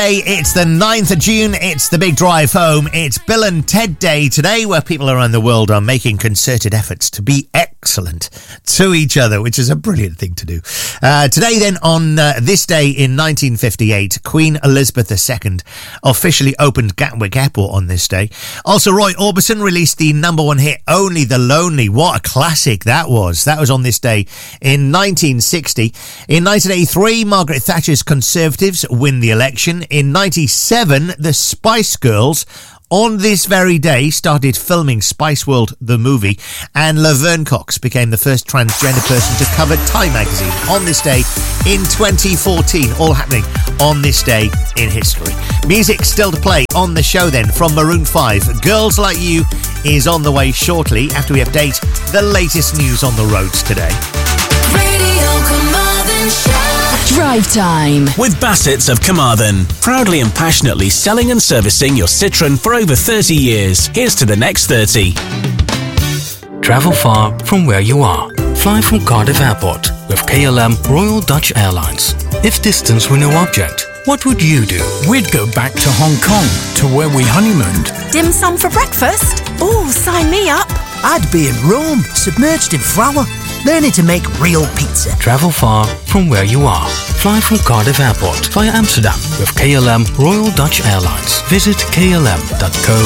Hey, it's the 9th of June, it's the big drive home, it's Bill and Ted Day today, where people around the world are making concerted efforts to be excellent to each other, which is a brilliant thing to do. Today then, on this day in 1958, Queen Elizabeth II officially opened Gatwick Airport on this day. Also, Roy Orbison released the number one hit, Only the Lonely. What a classic that was. That was on this day in 1960. In 1983, Margaret Thatcher's Conservatives win the election. In 97, the Spice Girls, on this very day, started filming Spice World, the movie, and Laverne Cox became the first transgender person to cover Time magazine on this day in 2014, all happening on this day in history. Music still to play on the show then from Maroon 5. Girls Like You is on the way shortly after we update the latest news on the roads today. Radio Carmarthen Show. Drive Time with Bassett's of Carmarthen, proudly and passionately selling and servicing your Citroën for over 30 years. Here's to the next 30. Travel far from where you are. Fly from Cardiff Airport with KLM Royal Dutch Airlines. If distance were no object, what would you do? We'd go back to Hong Kong, to where we honeymooned. Dim sum for breakfast? Oh, sign me up. I'd be in Rome, submerged in flour, learning to make real pizza. Travel far from where you are. Fly from Cardiff Airport via Amsterdam with KLM Royal Dutch Airlines. Visit klm.co.uk.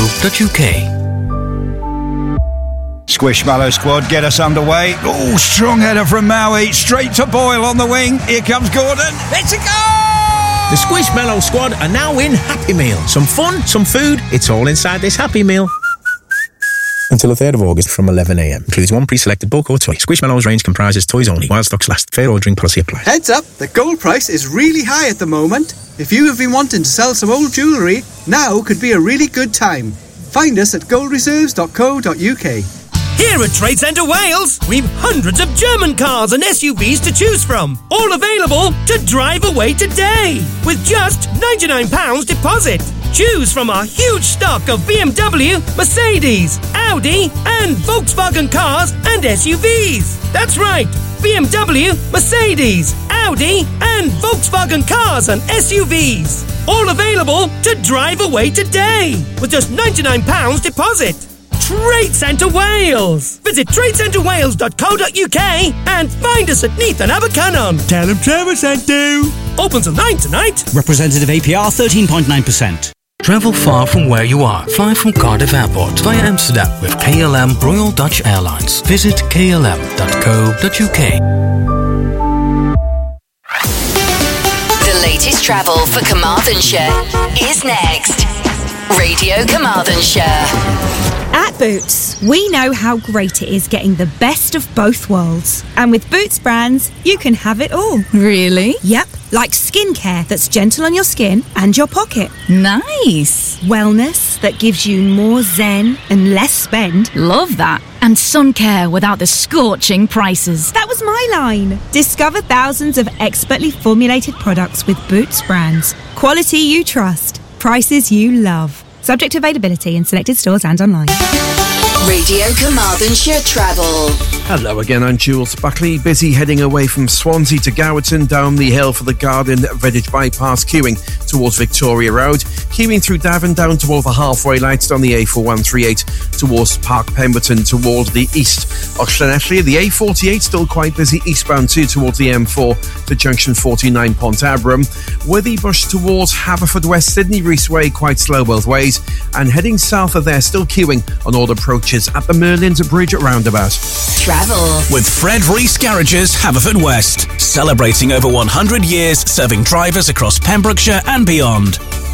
Squishmallow squad, get us underway. Oh, strong header from Maui, straight to Boyle on the wing. Here comes Gordon. It's a goal! The Squishmallow squad are now in Happy Meal. Some fun, some food, it's all inside this Happy Meal. Until the 3rd of August from 11am. Includes one pre-selected book or toy. Squishmallows range comprises toys only, while stocks last. Fair ordering policy applies. Heads up, the gold price is really high at the moment. If you have been wanting to sell some old jewellery, now could be a really good time. Find us at goldreserves.co.uk. Here at Trade Centre Wales, we've hundreds of German cars and SUVs to choose from, all available to drive away today with just £99 deposit. Choose from our huge stock of BMW, Mercedes, Audi and Volkswagen cars and SUVs. That's right, BMW, Mercedes, Audi and Volkswagen cars and SUVs. All available to drive away today with just £99 deposit. Trade Centre Wales. Visit tradecentrewales.co.uk and find us at Neath and Abercanon. Tell them Trevor sent you. Open till 9 tonight. Representative APR 13.9%. Travel far from where you are. Fly from Cardiff Airport via Amsterdam with KLM Royal Dutch Airlines. Visit klm.co.uk. The latest travel for Carmarthenshire is next. Radio Carmarthenshire. At Boots, we know how great it is getting the best of both worlds. And with Boots brands, you can have it all. Really? Yep, like skincare that's gentle on your skin and your pocket. Nice. Wellness that gives you more zen and less spend. Love that. And sun care without the scorching prices. That was my line. Discover thousands of expertly formulated products with Boots brands. Quality you trust. Prices you love. Subject to availability in selected stores and online. Radio Carmarthenshire Travel. Hello again, I'm Jules Buckley. Busy heading away from Swansea to Gowerton, down the hill for the Garden Redditch bypass, queuing towards Victoria Road, queuing through Davin down towards the halfway lights on the A4138 towards Park Pemberton towards the east of Llanelli. The A48 still quite busy eastbound too towards the M4 to junction 49 Pont Abram. Withybush towards Haverfordwest, Sydney Raceway quite slow both ways, and heading south of there still queuing on all approaches at the Merlin's Bridge roundabout. Travel with Fred Rees Garages, Haverfordwest, celebrating over 100 years serving drivers across Pembrokeshire and beyond.